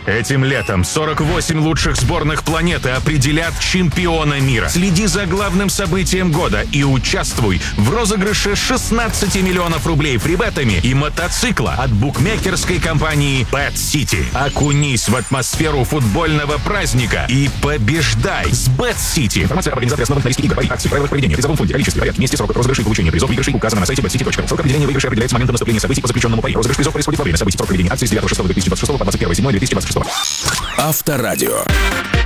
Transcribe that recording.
Этим летом 48 лучших сборных планеты определят чемпиона мира. Следи за главным событием года и участвуй в розыгрыше 16 миллионов рублей фрибетами и мотоцикла от букмекерской компании Bet City. Окунись в атмосферу футбольного праздника и побеждай с Bet City. Информация об организации основных на риске игр, пари, акций, правилах поведения, призовом фонде, количестве, порядке, месте, сроках розыгрышей и получения призов выигрышей указано на сайте betcity.ru. Срок определения выигрыша определяется с момента наступления событий по заключенному пари. Розыгрыш призов происходит во время событий. Срок проведения акции с 9.06.2026 по 21.07.2026. Авторадио.